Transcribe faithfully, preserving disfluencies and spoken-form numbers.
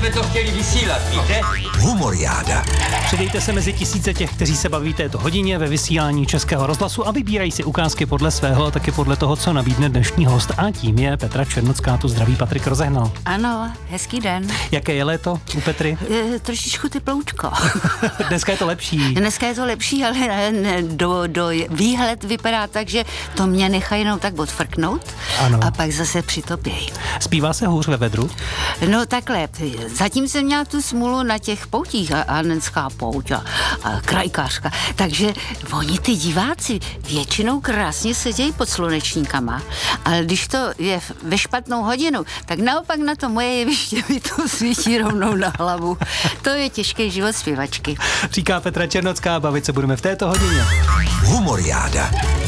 jsme to chtěli vysílat, víte? Humoriáda. Přidejte se mezi tisíce těch, kteří se baví této hodině ve vysílání Českého rozhlasu a vybírají si ukázky podle svého, taky podle toho, co nabídne dnešní host. A tím je Petra Černocká, tu zdraví Patrik Rozehnal. Ano, hezký den. Jaké je léto u Petry? E, trošičku teploučko. Dneska je to lepší. Dneska je to lepší, ale ne, ne, do, do výhled vypadá tak, že to mě nechá jenom tak odfrknout Ano. a pak zase přitopějí. Zpívá se hůř ve vedru? No takhle, zatím jsem měla tu smůlu na těch poutích, a Annenská pouť a, a krajkářka, takže oni ty diváci většinou krásně sedějí pod slunečníkama, ale když to je ve špatnou hodinu, tak naopak na to moje jeviště mi to svítí rovnou na hlavu. To je těžký život zpěvačky. Říká Petra Černocká, bavit se budeme v této hodině. Humoriáda.